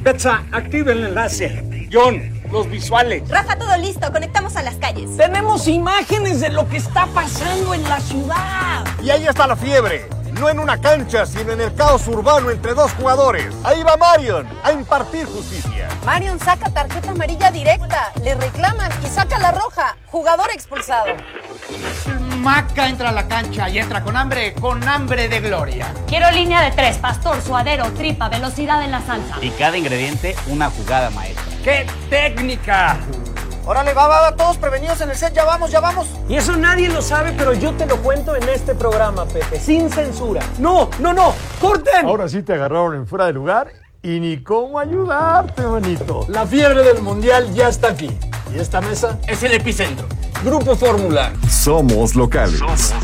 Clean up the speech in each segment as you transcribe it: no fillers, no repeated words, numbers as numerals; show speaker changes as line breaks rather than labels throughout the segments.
Betsa, activa el enlace. John, los visuales.
Rafa, todo listo. Conectamos a las calles.
Tenemos imágenes de lo que está pasando en la ciudad.
Y ahí está la fiebre. No en una cancha, sino en el caos urbano entre dos jugadores. Ahí va Marion a impartir justicia.
Marion saca tarjeta amarilla directa. Le reclaman y saca la roja. Jugador expulsado.
Maca entra a la cancha y entra con hambre de gloria.
Quiero línea de 3, pastor, suadero, tripa, velocidad en la salsa.
Y cada ingrediente una jugada maestra.
¡Qué técnica!
Órale, va, todos prevenidos en el set, ya vamos.
Y eso nadie lo sabe, pero yo te lo cuento en este programa, Pepe, sin censura. ¡No! ¡Corten!
Ahora sí te agarraron en fuera de lugar y ni cómo ayudarte, manito.
La fiebre del mundial ya está aquí. ¿Y esta mesa?
Es el epicentro.
Grupo Fórmula.
Somos locales.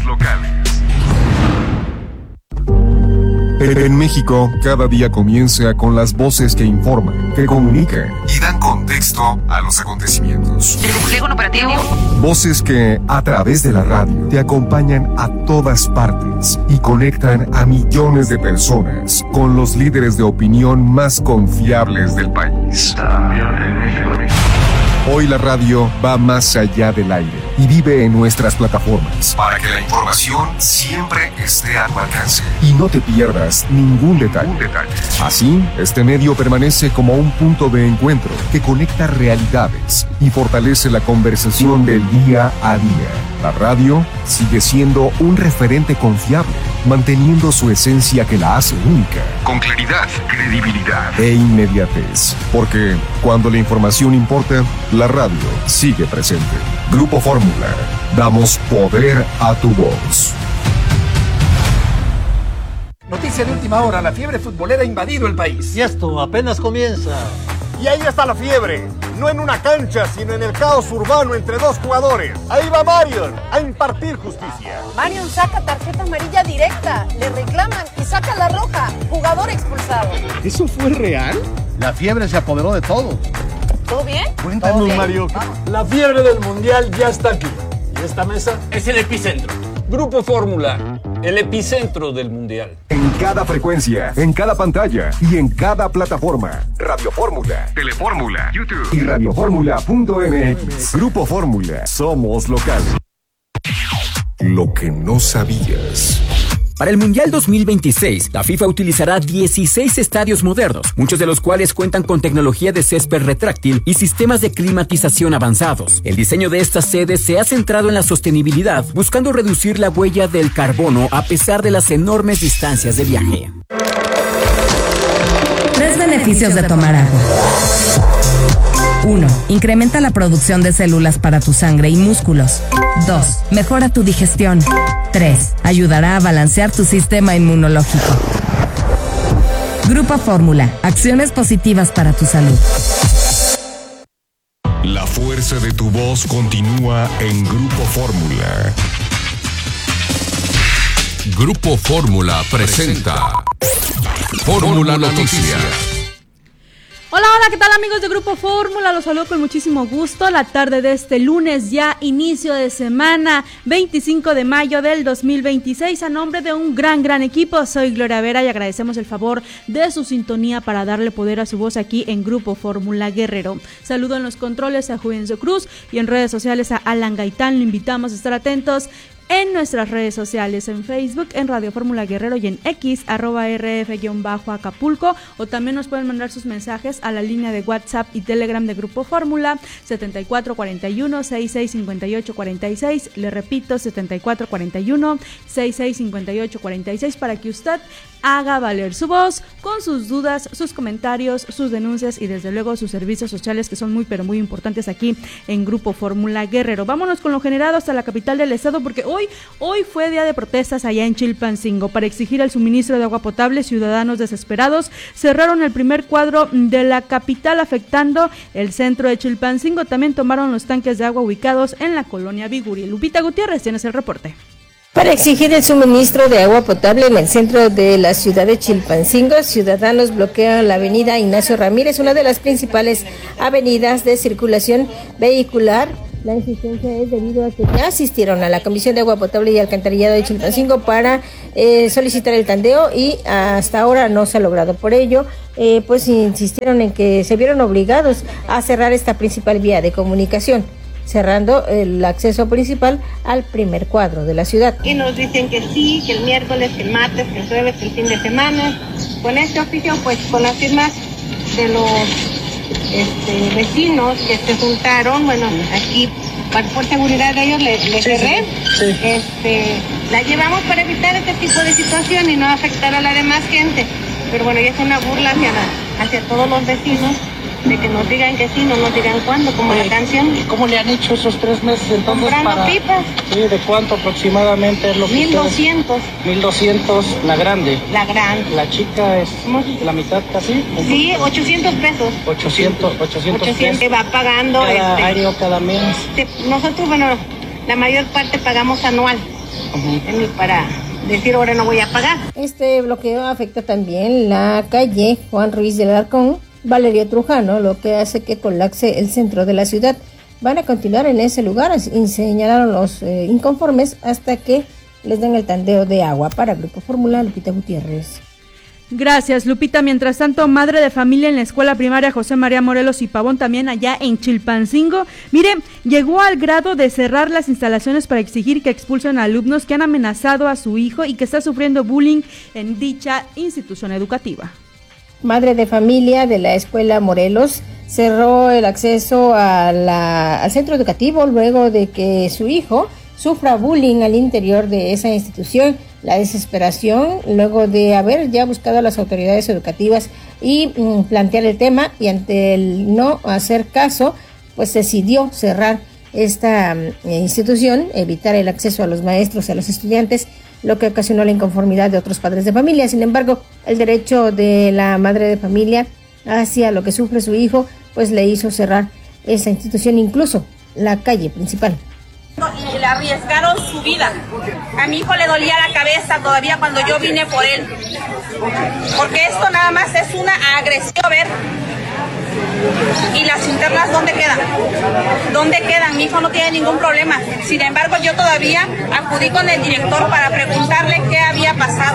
En México, cada día comienza con las voces que informan, que comunican y dan contexto a los acontecimientos.
Despliegue operativo.
Voces que, a través de la radio, te acompañan a todas partes y conectan a millones de personas con los líderes de opinión más confiables del país. Hoy la radio va más allá del aire y vive en nuestras plataformas para que la información siempre esté a tu alcance y no te pierdas ningún detalle. Así, este medio permanece como un punto de encuentro que conecta realidades y fortalece la conversación del día a día. La radio sigue siendo un referente confiable, manteniendo su esencia que la hace única, con claridad, credibilidad e inmediatez. Porque cuando la información importa, la radio sigue presente. Grupo Fórmula, damos poder a tu voz.
Noticia de última hora, la fiebre futbolera ha invadido el país.
Y esto apenas comienza.
Y ahí está la fiebre. No en una cancha, sino en el caos urbano entre dos jugadores. Ahí va Marion a impartir justicia.
Marion saca tarjeta amarilla directa. Le reclaman y saca la roja. Jugador expulsado.
¿Eso fue real?
La fiebre se apoderó de todo.
¿Todo bien?
Cuéntanos, Mario.
La fiebre del mundial ya está aquí. ¿Y esta mesa?
Es el epicentro.
Grupo Fórmula, el epicentro del mundial.
En cada frecuencia, en cada pantalla y en cada plataforma. Radio Fórmula, Telefórmula, YouTube y radioformula.mx. Grupo Fórmula, somos locales. Lo que no sabías.
Para el Mundial 2026, la FIFA utilizará 16 estadios modernos, muchos de los cuales cuentan con tecnología de césped retráctil y sistemas de climatización avanzados. El diseño de estas sedes se ha centrado en la sostenibilidad, buscando reducir la huella del carbono a pesar de las enormes distancias de viaje.
3 beneficios de tomar agua. 1. Incrementa la producción de células para tu sangre y músculos. 2. Mejora tu digestión. 3. Ayudará a balancear tu sistema inmunológico. Grupo Fórmula. Acciones positivas para tu salud.
La fuerza de tu voz continúa en Grupo Fórmula.
Grupo Fórmula presenta Fórmula Noticias.
Hola, ¿qué tal amigos de Grupo Fórmula? Los saludo con muchísimo gusto. La tarde de este lunes, ya inicio de semana, 25 de mayo del 2026. A nombre de un gran equipo, soy Gloria Vera y agradecemos el favor de su sintonía para darle poder a su voz aquí en Grupo Fórmula Guerrero. Saludo en los controles a Juvencio Cruz y en redes sociales a Alan Gaitán. Lo invitamos a estar atentos en nuestras redes sociales, en Facebook, en Radio Fórmula Guerrero y en X, @RF_Acapulco, o también nos pueden mandar sus mensajes a la línea de WhatsApp y Telegram de Grupo Fórmula, 7441-665846, le repito, 7441-665846, para que usted haga valer su voz con sus dudas, sus comentarios, sus denuncias y desde luego sus servicios sociales, que son muy pero muy importantes aquí en Grupo Fórmula Guerrero. Vámonos con lo generado hasta la capital del estado, porque hoy fue día de protestas allá en Chilpancingo para exigir el suministro de agua potable. Ciudadanos desesperados cerraron el primer cuadro de la capital, afectando el centro de Chilpancingo. También tomaron los tanques de agua ubicados en la colonia Biguri. Lupita Gutiérrez, tienes el reporte.
Para exigir el suministro de agua potable en el centro de la ciudad de Chilpancingo, ciudadanos bloquean la avenida Ignacio Ramírez, una de las principales avenidas de circulación vehicular La insistencia es debido a que ya asistieron a la Comisión de Agua Potable y Alcantarillado de Chilpancingo para solicitar el tandeo y hasta ahora no se ha logrado. Por ello, pues insistieron en que se vieron obligados a cerrar esta principal vía de comunicación, cerrando el acceso principal al primer cuadro de la ciudad.
Y nos dicen que sí, que el miércoles, que el martes, que el jueves, que el fin de semana. Con este oficio, pues con las firmas de los vecinos que se juntaron, bueno, aquí por seguridad de ellos le cerré. La llevamos para evitar este tipo de situación y no afectar a la demás gente. Pero bueno, ya es una burla hacia todos los vecinos, de que nos digan que sí, no nos digan cuándo, como la canción.
¿Y cómo le han hecho esos 3 meses entonces?
Comprando pipas.
Sí, ¿de cuánto aproximadamente es lo que
1,200.
1,200 la grande.
La grande.
La chica es la mitad casi.
Sí, 800 pesos.
800 pesos.
Que va pagando.
Cada año, cada mes.
Nosotros, bueno, la mayor parte pagamos anual. Para decir ahora no voy a pagar.
Este bloqueo afecta también la calle Juan Ruiz del Alarcón, Valerio Trujano, lo que hace que colapse el centro de la ciudad. Van a continuar en ese lugar, señalaron los inconformes, hasta que les den el tandeo de agua. Para Grupo Fórmula, Lupita Gutiérrez.
Gracias, Lupita. Mientras tanto, madre de familia en la escuela primaria José María Morelos y Pavón, también allá en Chilpancingo, mire, llegó al grado de cerrar las instalaciones para exigir que expulsen a alumnos que han amenazado a su hijo y que está sufriendo bullying en dicha institución educativa.
Madre de familia de la escuela Morelos cerró el acceso al centro educativo luego de que su hijo sufra bullying al interior de esa institución. La desesperación, luego de haber ya buscado a las autoridades educativas y plantear el tema, y ante el no hacer caso, pues decidió cerrar esta institución, evitar el acceso a los maestros y a los estudiantes, lo que ocasionó la inconformidad de otros padres de familia. Sin embargo, el derecho de la madre de familia hacia lo que sufre su hijo, pues le hizo cerrar esa institución, incluso la calle principal.
Y le arriesgaron su vida. A mi hijo le dolía la cabeza todavía cuando yo vine por él, porque esto nada más es una agresión. A ver, ¿y las internas dónde quedan? ¿Dónde quedan? Mi hijo no tiene ningún problema. Sin embargo, yo todavía acudí con el director para preguntarle qué había pasado.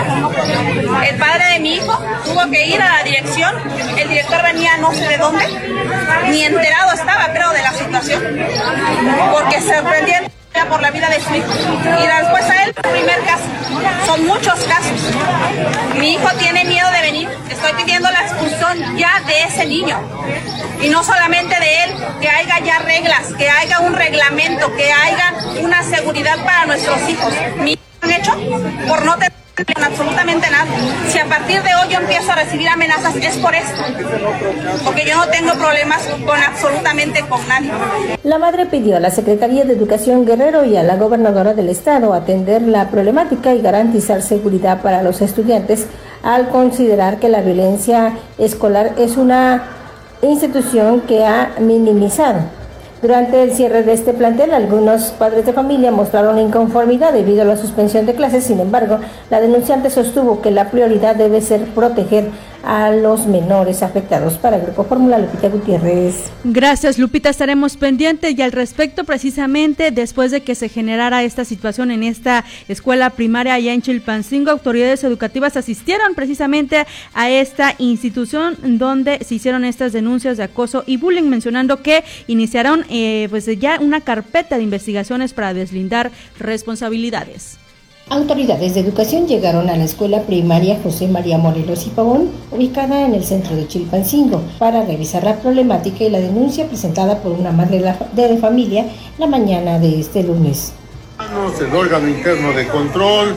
El padre de mi hijo tuvo que ir a la dirección. El director venía no sé de dónde, ni enterado estaba, creo, de la situación, porque se sorprendieron por la vida de su hijo. Y después a él, el primer caso. Son muchos casos. Mi hijo tiene miedo de venir. Estoy pidiendo la expulsión ya de ese niño. Y no solamente de él, que haya ya reglas, que haya un reglamento, que haya una seguridad para nuestros hijos. Mi hijo han hecho por no tener absolutamente nada. Si a partir de hoy yo empiezo a recibir amenazas, es por esto, porque yo no tengo problemas con absolutamente con nadie.
La madre pidió a la Secretaría de Educación Guerrero y a la gobernadora del estado atender la problemática y garantizar seguridad para los estudiantes, al considerar que la violencia escolar es una institución que ha minimizado. Durante el cierre de este plantel, algunos padres de familia mostraron inconformidad debido a la suspensión de clases. Sin embargo, la denunciante sostuvo que la prioridad debe ser proteger a los menores afectados. Para Grupo Fórmula, Lupita Gutiérrez.
Gracias, Lupita, estaremos pendientes. Y al respecto, precisamente después de que se generara esta situación en esta escuela primaria allá en Chilpancingo, autoridades educativas asistieron precisamente a esta institución donde se hicieron estas denuncias de acoso y bullying, mencionando que iniciaron pues ya una carpeta de investigaciones para deslindar responsabilidades.
Autoridades de educación llegaron a la escuela primaria José María Morelos y Pavón, ubicada en el centro de Chilpancingo, para revisar la problemática y la denuncia presentada por una madre de familia la mañana de este lunes.
El órgano interno de control,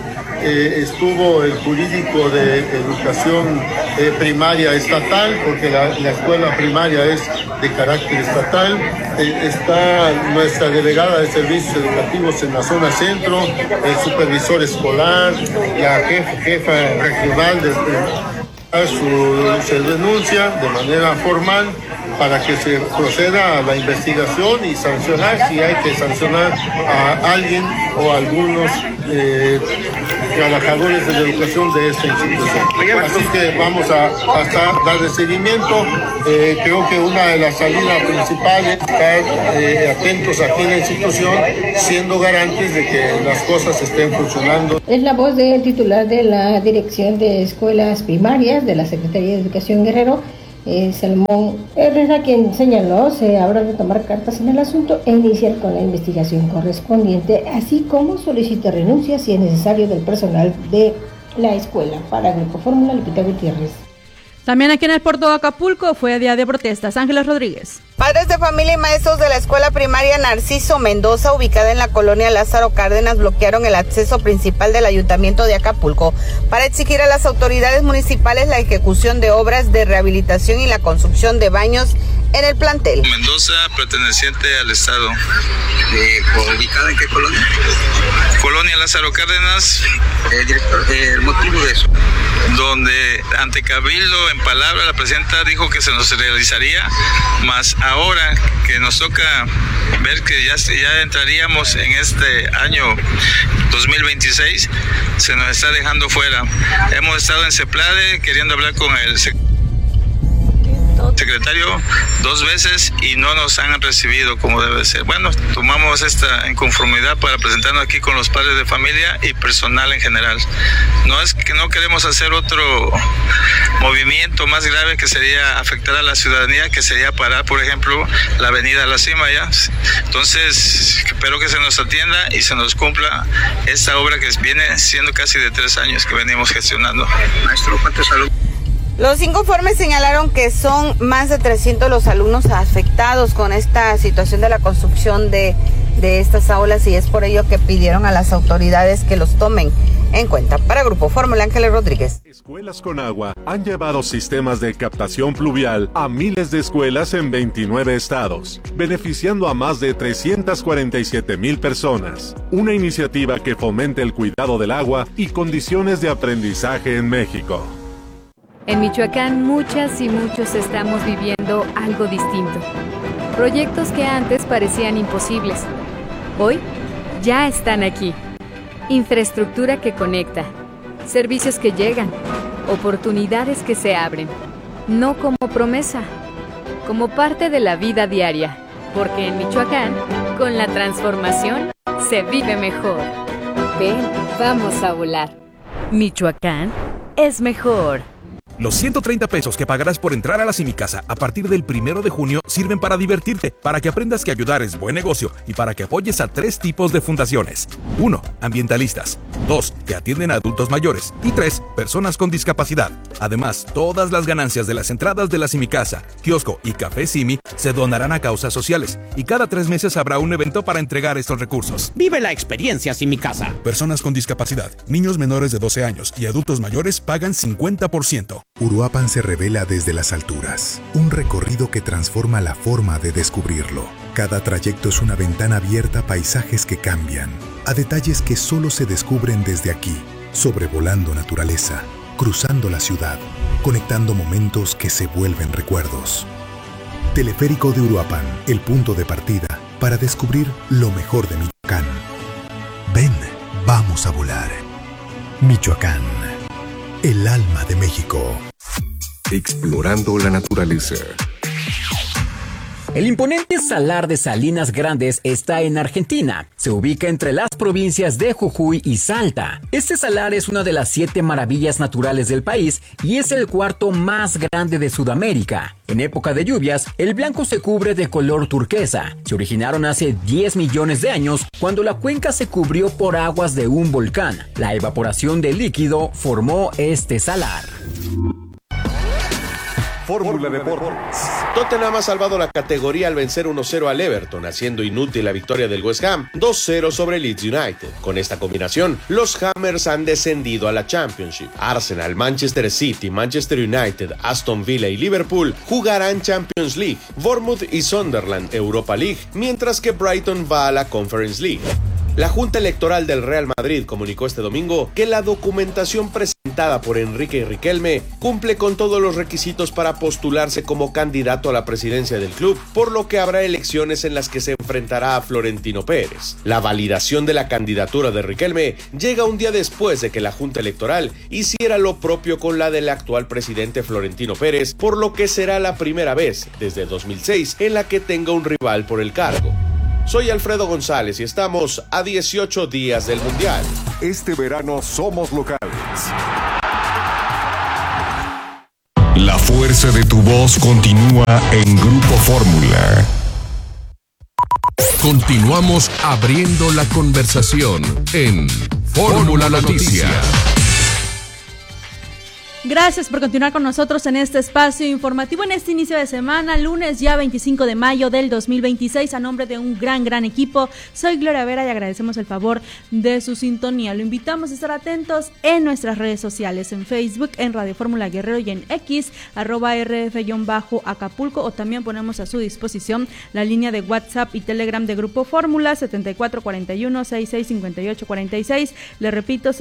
estuvo el jurídico de educación primaria estatal, porque la escuela primaria es de carácter estatal, está nuestra delegada de servicios educativos en la zona centro, el supervisor escolar, la jefa regional se denuncia de manera formal para que se proceda a la investigación y sancionar si hay que sancionar a alguien o a algunos trabajadores de la educación de esta institución. Así que vamos a darle seguimiento. Creo que una de las salidas principales es estar atentos aquí en la institución, siendo garantes de que las cosas estén funcionando.
Es la voz del titular de la Dirección de Escuelas Primarias de la Secretaría de Educación Guerrero, Salomón Herrera, quien señaló se habrá de tomar cartas en el asunto e iniciar con la investigación correspondiente, así como solicita renuncias si es necesario del personal de la escuela. Para Grupo Fórmula, Lupita Gutiérrez.
También aquí en el puerto de Acapulco fue día de protestas. Ángeles Rodríguez.
Padres de familia y maestros de la escuela primaria Narciso Mendoza, ubicada en la colonia Lázaro Cárdenas, bloquearon el acceso principal del ayuntamiento de Acapulco para exigir a las autoridades municipales la ejecución de obras de rehabilitación y la construcción de baños en el plantel.
Mendoza, perteneciente al estado. ¿Ubicada en qué colonia? Colonia Lázaro Cárdenas. Director, el motivo de eso. Donde ante Cabildo, en palabra, la presidenta dijo que se nos realizaría, más ahora que nos toca ver que ya entraríamos en este año 2026, se nos está dejando fuera. Hemos estado en CEPLADE queriendo hablar con el secretario 2 veces y no nos han recibido como debe ser. Bueno, tomamos esta inconformidad para presentarnos aquí con los padres de familia y personal en general. No es que no queremos hacer otro movimiento más grave que sería afectar a la ciudadanía, que sería parar, por ejemplo, la avenida La Cima ya. Entonces, espero que se nos atienda y se nos cumpla esta obra que viene siendo casi de 3 años que venimos gestionando. Maestro, ¿cuántos alumnos?
Los inconformes señalaron que son más de 300 los alumnos afectados con esta situación de la construcción de estas aulas y es por ello que pidieron a las autoridades que los tomen en cuenta. Para Grupo Fórmula, Ángeles Rodríguez.
Escuelas con Agua han llevado sistemas de captación pluvial a miles de escuelas en 29 estados, beneficiando a más de 347,000 personas. Una iniciativa que fomenta el cuidado del agua y condiciones de aprendizaje en México.
En Michoacán, muchas y muchos estamos viviendo algo distinto. Proyectos que antes parecían imposibles, hoy ya están aquí. Infraestructura que conecta, servicios que llegan, oportunidades que se abren. No como promesa, como parte de la vida diaria. Porque en Michoacán, con la transformación, se vive mejor. Ven, vamos a volar. Michoacán es mejor.
Los 130 pesos que pagarás por entrar a la Simicasa a partir del 1 de junio sirven para divertirte, para que aprendas que ayudar es buen negocio y para que apoyes a 3 tipos de fundaciones. 1. Ambientalistas. 2. Que atienden a adultos mayores. Y 3. Personas con discapacidad. Además, todas las ganancias de las entradas de la Simicasa, kiosco y café Simi se donarán a causas sociales y cada 3 meses habrá un evento para entregar estos recursos.
Vive la experiencia Simicasa.
Personas con discapacidad, niños menores de 12 años y adultos mayores pagan 50%.
Uruapan se revela desde las alturas, un recorrido que transforma la forma de descubrirlo. Cada trayecto es una ventana abierta a paisajes que cambian, a detalles que solo se descubren desde aquí, sobrevolando naturaleza, cruzando la ciudad, conectando momentos que se vuelven recuerdos. Teleférico de Uruapan, el punto de partida para descubrir lo mejor de Michoacán. Ven, vamos a volar. Michoacán, el alma de México.
Explorando la naturaleza.
El imponente Salar de Salinas Grandes está en Argentina. Se ubica entre las provincias de Jujuy y Salta. Este salar es una de las 7 maravillas naturales del país y es el 4º más grande de Sudamérica. En época de lluvias, el blanco se cubre de color turquesa. Se originaron hace 10 millones de años cuando la cuenca se cubrió por aguas de un volcán. La evaporación del líquido formó este salar.
Fórmula Deportes. Tottenham ha salvado la categoría al vencer 1-0 al Everton, haciendo inútil la victoria del West Ham 2-0 sobre Leeds United. Con esta combinación, los Hammers han descendido a la Championship. Arsenal, Manchester City, Manchester United, Aston Villa y Liverpool jugarán Champions League, Bournemouth y Sunderland Europa League, mientras que Brighton va a la Conference League. La Junta Electoral del Real Madrid comunicó este domingo que la documentación presentada representada por Enrique Riquelme, cumple con todos los requisitos para postularse como candidato a la presidencia del club, por lo que habrá elecciones en las que se enfrentará a Florentino Pérez. La validación de la candidatura de Riquelme llega un día después de que la Junta Electoral hiciera lo propio con la del actual presidente Florentino Pérez, por lo que será la primera vez desde 2006 en la que tenga un rival por el cargo. Soy Alfredo González y estamos a 18 días del Mundial.
Este verano somos locales.
La fuerza de tu voz continúa en Grupo Fórmula. Continuamos abriendo la conversación en Fórmula Noticias.
Gracias por continuar con nosotros en este espacio informativo, en este inicio de semana, lunes ya 25 de mayo del 2026, a nombre de un gran equipo. Soy Gloria Vera y agradecemos el favor de su sintonía. Lo invitamos a estar atentos en nuestras redes sociales, en Facebook, en Radio Fórmula Guerrero y en X, @RF_Acapulco, o también ponemos a su disposición la línea de WhatsApp y Telegram de Grupo Fórmula, 7441-665846. Le repito,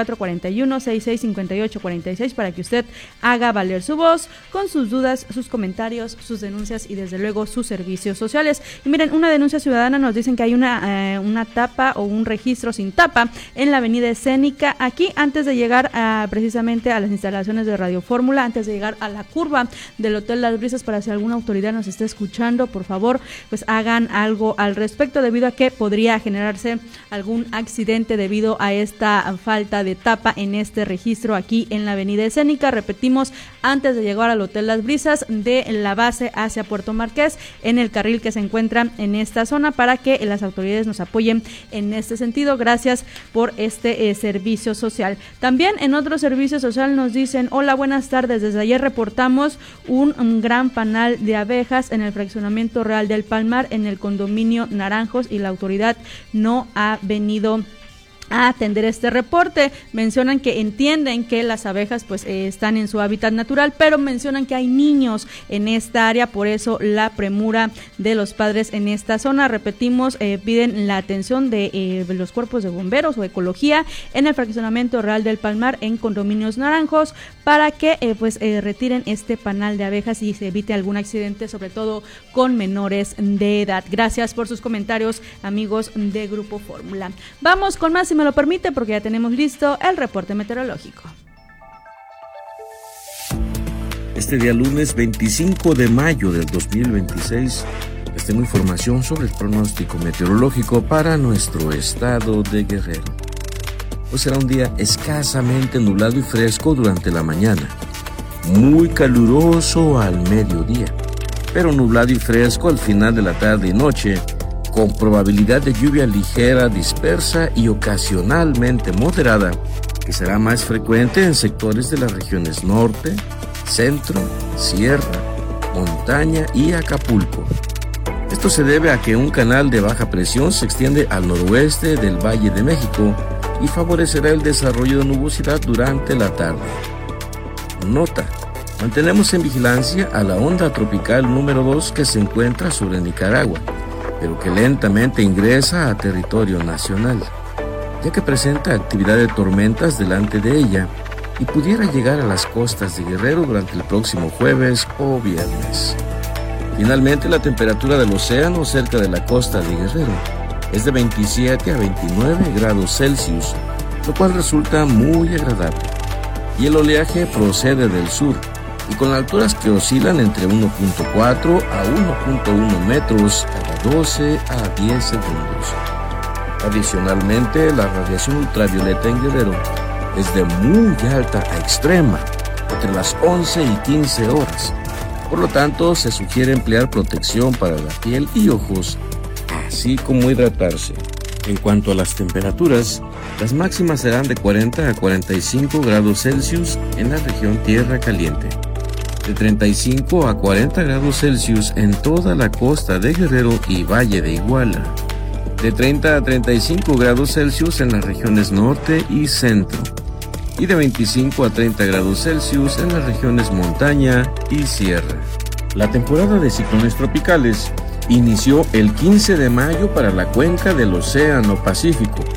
7441-665846, para que usted haga valer su voz con sus dudas, sus comentarios, sus denuncias y desde luego sus servicios sociales. Y miren, una denuncia ciudadana, nos dicen que hay una tapa o un registro sin tapa en la avenida Escénica, aquí antes de llegar precisamente a las instalaciones de Radio Fórmula, antes de llegar a la curva del Hotel Las Brisas. Para si alguna autoridad nos está escuchando, por favor, pues hagan algo al respecto, debido a que podría generarse algún accidente debido a esta falta de tapa en este registro aquí en la avenida Escénica. Repetimos, antes de llegar al Hotel Las Brisas, de la base hacia Puerto Marqués, en el carril que se encuentra en esta zona, para que las autoridades nos apoyen en este sentido. Gracias por este servicio social. También en otro servicio social nos dicen: hola, buenas tardes, desde ayer reportamos un gran panal de abejas en el fraccionamiento Real del Palmar, en el condominio Naranjos, y la autoridad no ha venido a atender este reporte. Mencionan que entienden que las abejas pues están en su hábitat natural, pero mencionan que hay niños en esta área, por eso la premura de los padres en esta zona. Repetimos, piden la atención de los cuerpos de bomberos o ecología en el fraccionamiento Real del Palmar, en condominios Naranjos, para que retiren este panal de abejas y se evite algún accidente, sobre todo con menores de edad. Gracias por sus comentarios, amigos de Grupo Fórmula. Vamos con más, si me lo permite, porque ya tenemos listo el reporte meteorológico.
Este día lunes 25 de mayo del 2026, les tengo información sobre el pronóstico meteorológico para nuestro estado de Guerrero. Hoy será un día escasamente nublado y fresco durante la mañana, muy caluroso al mediodía, pero nublado y fresco al final de la tarde y noche, con probabilidad de lluvia ligera, dispersa y ocasionalmente moderada, que será más frecuente en sectores de las regiones norte, centro, sierra, montaña y Acapulco. Esto se debe a que un canal de baja presión se extiende al noroeste del Valle de México y favorecerá el desarrollo de nubosidad durante la tarde. Nota: mantenemos en vigilancia a la onda tropical número 2 que se encuentra sobre Nicaragua, pero que lentamente ingresa a territorio nacional, ya que presenta actividad de tormentas delante de ella y pudiera llegar a las costas de Guerrero durante el próximo jueves o viernes. Finalmente, la temperatura del océano cerca de la costa de Guerrero es de 27 a 29 grados Celsius, lo cual resulta muy agradable, y el oleaje procede del sur, y con alturas que oscilan entre 1.4 a 1.1 metros cada 12 a 10 segundos. Adicionalmente, la radiación ultravioleta en Guerrero es de muy alta a extrema, entre las 11 y 15 horas. Por lo tanto, se sugiere emplear protección para la piel y ojos, así como hidratarse. En cuanto a las temperaturas, las máximas serán de 40 a 45 grados Celsius en la región Tierra Caliente, de 35 a 40 grados Celsius en toda la costa de Guerrero y Valle de Iguala, de 30 a 35 grados Celsius en las regiones norte y centro, y de 25 a 30 grados Celsius en las regiones montaña y sierra. La temporada de ciclones tropicales inició el 15 de mayo para la cuenca del Océano Pacífico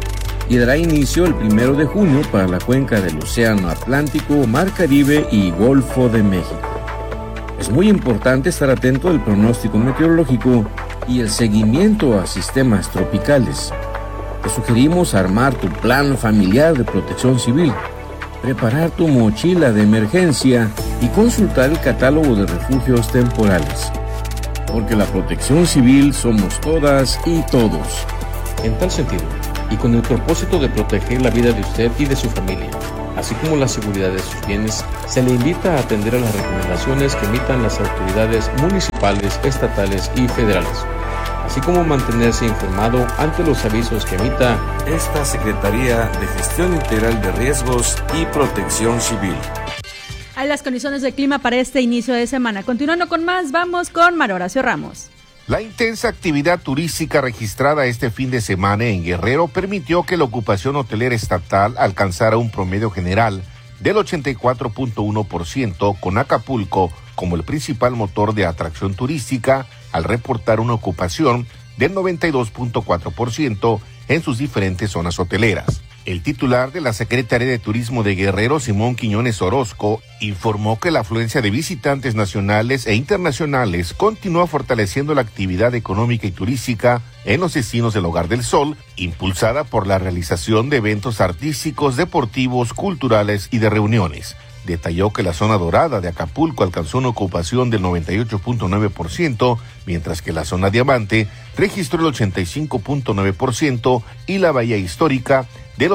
y dará inicio el 1 de junio para la cuenca del Océano Atlántico, Mar Caribe y Golfo de México. Es muy importante estar atento al pronóstico meteorológico y el seguimiento a sistemas tropicales. Te sugerimos armar tu plan familiar de protección civil, preparar tu mochila de emergencia y consultar el catálogo de refugios temporales. Porque la protección civil somos todas y todos.
En tal sentido, y con el propósito de proteger la vida de usted y de su familia, así como la seguridad de sus bienes, se le invita a atender a las recomendaciones que emitan las autoridades municipales, estatales y federales, así como mantenerse informado ante los avisos que emita
esta Secretaría de Gestión Integral de Riesgos y Protección Civil.
Hay las condiciones del clima para este inicio de semana. Continuando con más, vamos con Mario Horacio Ramos.
La intensa actividad turística registrada este fin de semana en Guerrero permitió que la ocupación hotelera estatal alcanzara un promedio general del 84.1%, con Acapulco como el principal motor de atracción turística, al reportar una ocupación del 92.4% en sus diferentes zonas hoteleras. El titular de la Secretaría de Turismo de Guerrero, Simón Quiñones Orozco, informó que la afluencia de visitantes nacionales e internacionales continúa fortaleciendo la actividad económica y turística en los destinos del Hogar del Sol, impulsada por la realización de eventos artísticos, deportivos, culturales y de reuniones. Detalló que la zona dorada de Acapulco alcanzó una ocupación del 98.9%, mientras que la zona diamante registró el 85.9% y la bahía histórica del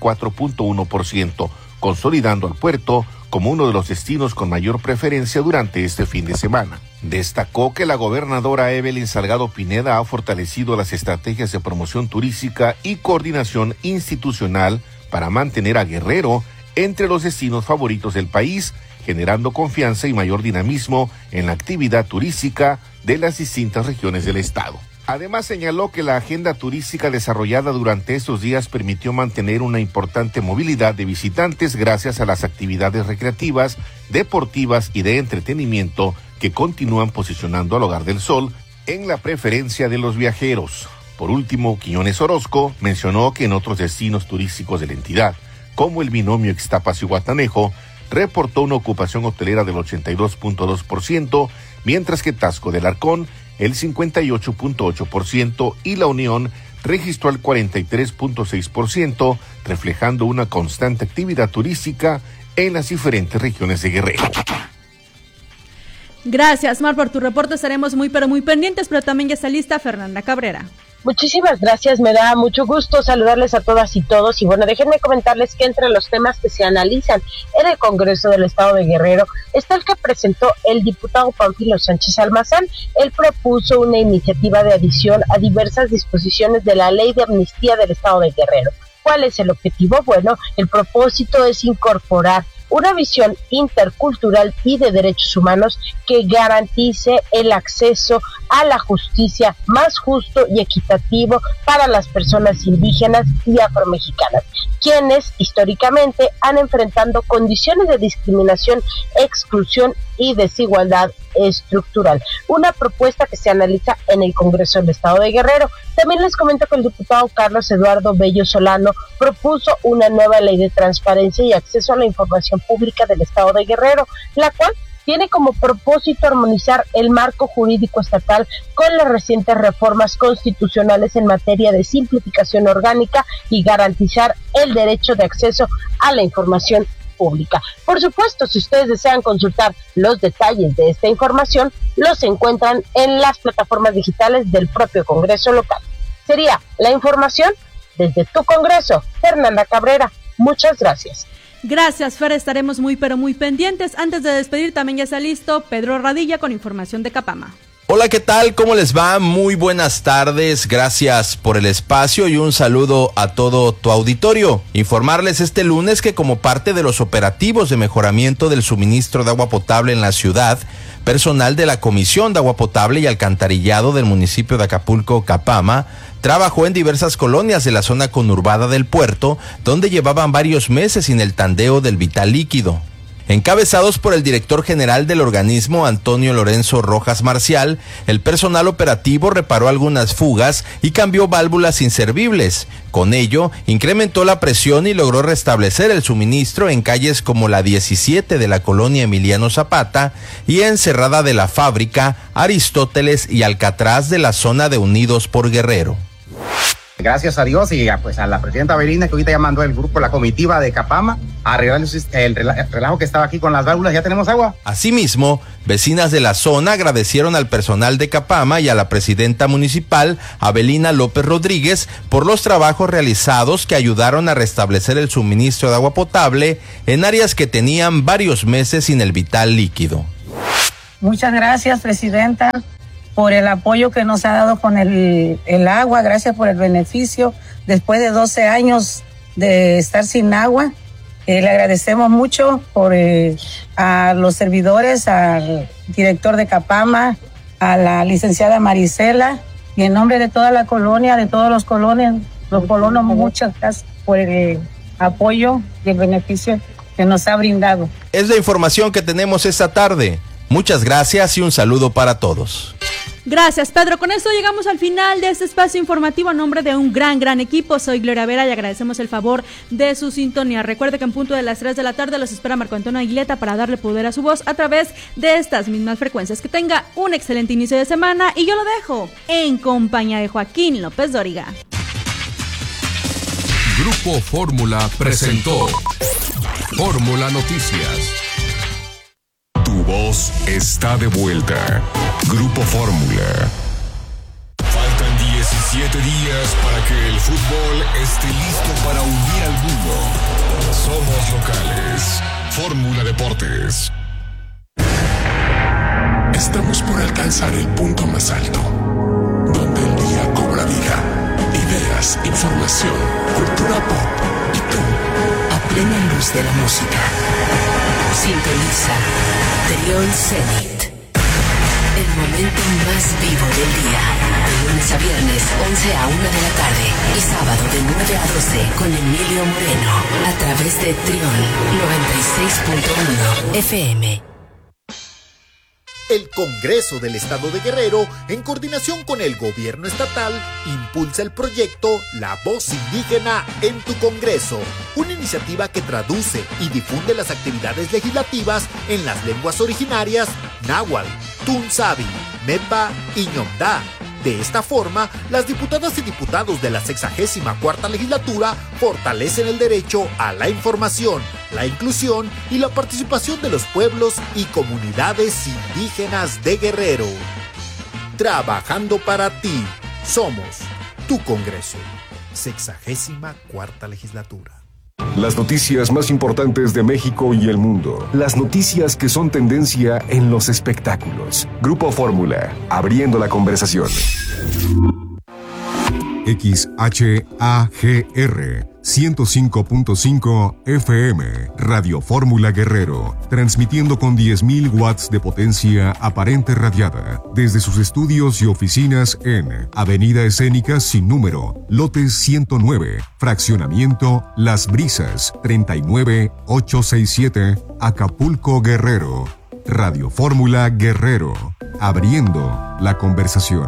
84.1%, consolidando al puerto como uno de los destinos con mayor preferencia durante este fin de semana. Destacó que la gobernadora Evelyn Salgado Pineda ha fortalecido las estrategias de promoción turística y coordinación institucional para mantener a Guerrero entre los destinos favoritos del país, generando confianza y mayor dinamismo en la actividad turística de las distintas regiones del estado. Además, señaló que la agenda turística desarrollada durante estos días permitió mantener una importante movilidad de visitantes gracias a las actividades recreativas, deportivas y de entretenimiento que continúan posicionando al Hogar del Sol en la preferencia de los viajeros. Por último, Quiñones Orozco mencionó que en otros destinos turísticos de la entidad, como el binomio Ixtapas-Zihuatanejo, reportó una ocupación hotelera del 82.2%, mientras que Taxco del Arcón el 58.8% y La Unión registró el 43.6%, reflejando una constante actividad turística en las diferentes regiones de Guerrero.
Gracias, Mar, por tu reporte. Estaremos muy pendientes, pero también ya está lista Fernanda Cabrera.
Muchísimas gracias, me da mucho gusto saludarles a todas y todos, y bueno, déjenme comentarles que entre los temas que se analizan en el Congreso del Estado de Guerrero está el que presentó el diputado Pánfilo Sánchez Almazán. Él propuso una iniciativa de adición a diversas disposiciones de la Ley de Amnistía del Estado de Guerrero. ¿Cuál es el objetivo? Bueno, el propósito es incorporar una visión intercultural y de derechos humanos que garantice el acceso a la justicia más justo y equitativo para las personas indígenas y afromexicanas, quienes históricamente han enfrentado condiciones de discriminación, exclusión y desigualdad estructural. Una propuesta que se analiza en el Congreso del Estado de Guerrero. También les comento que el diputado Carlos Eduardo Bello Solano propuso una nueva ley de transparencia y acceso a la información pública del Estado de Guerrero, la cual tiene como propósito armonizar el marco jurídico estatal con las recientes reformas constitucionales en materia de simplificación orgánica y garantizar el derecho de acceso a la información pública. Por supuesto, si ustedes desean consultar los detalles de esta información, los encuentran en las plataformas digitales del propio Congreso local. Sería la información desde tu Congreso. Fernanda Cabrera, muchas gracias.
Gracias, Fer, estaremos muy pendientes. Antes de despedir, también ya está listo Pedro Radilla con información de Capama.
Hola, ¿qué tal? ¿Cómo les va? Muy buenas tardes, gracias por el espacio y un saludo a todo tu auditorio. Informarles este lunes que como parte de los operativos de mejoramiento del suministro de agua potable en la ciudad, personal de la Comisión de Agua Potable y Alcantarillado del municipio de Acapulco, Capama, trabajó en diversas colonias de la zona conurbada del puerto, donde llevaban varios meses sin el tandeo del vital líquido. Encabezados por el director general del organismo, Antonio Lorenzo Rojas Marcial, el personal operativo reparó algunas fugas y cambió válvulas inservibles. Con ello, incrementó la presión y logró restablecer el suministro en calles como la 17 de la colonia Emiliano Zapata y en Cerrada de la Fábrica, Aristóteles y Alcatraz de la zona de Unidos por Guerrero.
Gracias a Dios y pues a la presidenta Belinda, que ahorita ya mandó el grupo, la comitiva de Capama, a arreglar el relajo que estaba aquí con las válvulas. Ya tenemos agua.
Asimismo, vecinas de la zona agradecieron al personal de Capama y a la presidenta municipal, Abelina López Rodríguez, por los trabajos realizados que ayudaron a restablecer el suministro de agua potable en áreas que tenían varios meses sin el vital líquido.
Muchas gracias, presidenta, por el apoyo que nos ha dado con el agua. Gracias por el beneficio. Después de 12 años de estar sin agua, le agradecemos mucho a los servidores, al director de Capama, a la licenciada Marisela, y en nombre de toda la colonia, de todos los colonos, muchas gracias por el apoyo y el beneficio que nos ha brindado.
Es la información que tenemos esta tarde. Muchas gracias y un saludo para todos.
Gracias, Pedro. Con esto llegamos al final de este espacio informativo a nombre de un gran equipo. Soy Gloria Vera y agradecemos el favor de su sintonía. Recuerde que en punto de las 3 de la tarde los espera Marco Antonio Aguileta para darle poder a su voz a través de estas mismas frecuencias. Que tenga un excelente inicio de semana y yo lo dejo en compañía de Joaquín López Dóriga.
Grupo Fórmula presentó Fórmula Noticias. Tu voz está de vuelta. Grupo Fórmula. Faltan 17 días para que el fútbol esté listo para unir al mundo. Somos locales. Fórmula Deportes. Estamos por alcanzar el punto más alto, donde el día cobra vida. Ideas, información, cultura pop y tú, a plena luz de la música.
Sintoniza Trión Zenit. El momento más vivo del día. De lunes a viernes, 11 a 1 de la tarde. Y sábado de 9 a 12 con Emilio Moreno. A través de Trión 96.1 FM.
El Congreso del Estado de Guerrero, en coordinación con el gobierno estatal, impulsa el proyecto La Voz Indígena en tu Congreso, una iniciativa que traduce y difunde las actividades legislativas en las lenguas originarias náhuatl, tunzabi, medba y ñomdá. De esta forma, las diputadas y diputados de la 64ª legislatura fortalecen el derecho a la información, la inclusión y la participación de los pueblos y comunidades indígenas de Guerrero. Trabajando para ti, somos tu Congreso. 64ª legislatura.
Las noticias más importantes de México y el mundo. Las noticias que son tendencia en los espectáculos. Grupo Fórmula, abriendo la conversación. XHAGR 105.5 FM, Radio Fórmula Guerrero, transmitiendo con 10.000 watts de potencia aparente radiada, desde sus estudios y oficinas en Avenida Escénica sin número, lote 109, fraccionamiento Las Brisas, 39867, Acapulco, Guerrero. Radio Fórmula Guerrero, abriendo la conversación.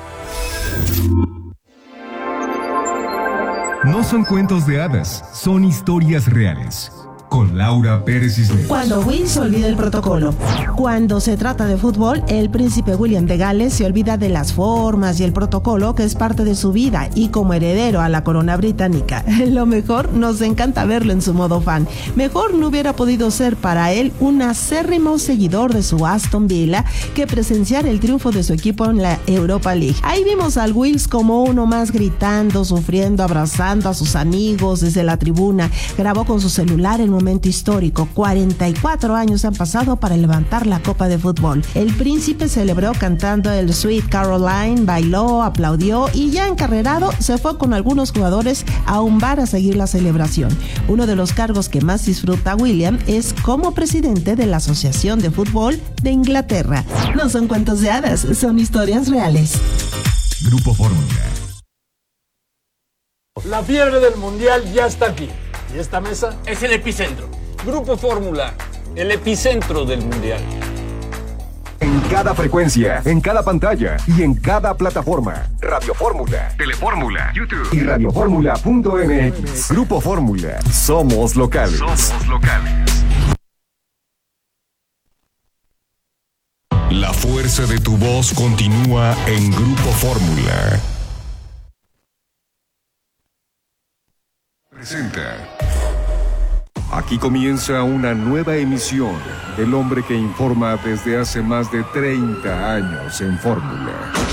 No son cuentos de hadas, son historias reales. Con Laura Pérez Cisneros.
Cuando Will se olvida el protocolo. Cuando se trata de fútbol, el príncipe William de Gales se olvida de las formas y el protocolo que es parte de su vida, y como heredero a la corona británica. Lo mejor, nos encanta verlo en su modo fan. Mejor no hubiera podido ser para él un acérrimo seguidor de su Aston Villa que presenciar el triunfo de su equipo en la Europa League. Ahí vimos al Wills como uno más, gritando, sufriendo, abrazando a sus amigos desde la tribuna. Grabó con su celular el momento histórico. 44 años han pasado para levantar la copa de fútbol. El príncipe celebró cantando el Sweet Caroline, bailó, aplaudió y ya encarrerado se fue con algunos jugadores a un bar a seguir la celebración. Uno de los cargos que más disfruta William es como presidente de la Asociación de Fútbol de Inglaterra. No son cuentos de hadas, son historias reales.
Grupo Fórmula.
La fiebre del mundial ya está aquí. Y esta mesa es el epicentro. Grupo Fórmula,
el epicentro del mundial.
En cada frecuencia, en cada pantalla y en cada plataforma. Radio Fórmula, Telefórmula, YouTube y radioformula.mx. Grupo Fórmula. Somos locales. La fuerza de tu voz continúa en Grupo Fórmula. Presenta. Aquí comienza una nueva emisión del hombre que informa desde hace más de 30 años en Fórmula.